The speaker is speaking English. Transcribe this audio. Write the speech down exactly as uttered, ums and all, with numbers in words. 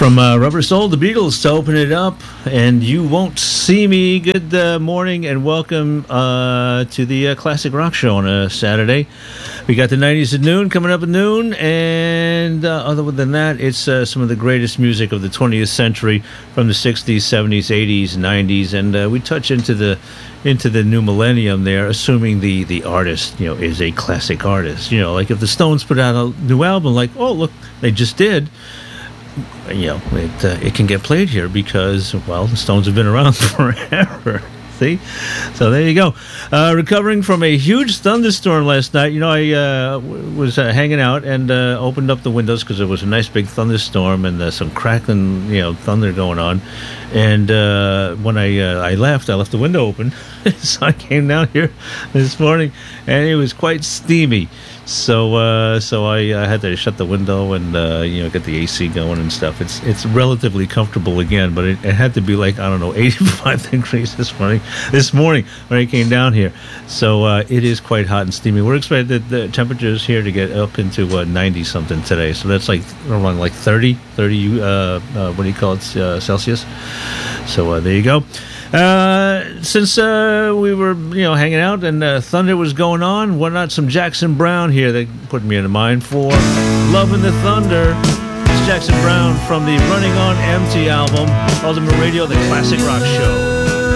From uh, Rubber Soul, the Beatles, to open it up, and You Won't See Me. Good uh, morning and welcome uh, to the uh, Classic Rock Show on a Saturday. We got the nineties at noon coming up at noon, and uh, other than that, it's uh, some of the greatest music of the twentieth century from the sixties, seventies, eighties, nineties, and uh, we touch into the into the new millennium there, assuming the, the artist, you know, is a classic artist. You know, like if the Stones put out a new album, like, oh, look, they just did. You know, it uh, it can get played here because, well, the Stones have been around forever. See? So there you go. Uh, recovering from a huge thunderstorm last night. You know, I uh, w- was uh, hanging out and uh, opened up the windows because there was a nice big thunderstorm and uh, some crackling, you know, thunder going on. And uh, when I uh, I left, I left the window open. So I came down here this morning, and it was quite steamy. So uh, so I uh, had to shut the window and uh, you know, get the A C going and stuff. It's it's relatively comfortable again, but it, it had to be like, I don't know, eighty-five degrees this morning. This morning when I came down here, so uh, it is quite hot and steamy. We're expecting the temperatures here to get up into uh, ninety something today. So that's like around like thirty, thirty. Uh, uh, what do you call it? Uh, Celsius. So uh, there you go. Uh, since uh, we were, you know, hanging out and uh, thunder was going on, why not some Jackson Browne here? They put me in mind for Loving the Thunder. It's Jackson Browne from the Running on Empty album, Ultimate Radio, the Classic Rock Show.